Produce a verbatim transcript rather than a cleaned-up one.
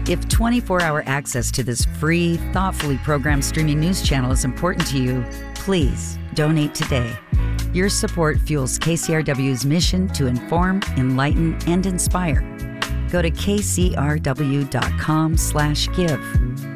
If twenty-four hour access to this free, thoughtfully programmed streaming news channel is important to you, please donate today. Your support fuels K C R W's mission to inform, enlighten, and inspire. Go to k c r w dot com slash give.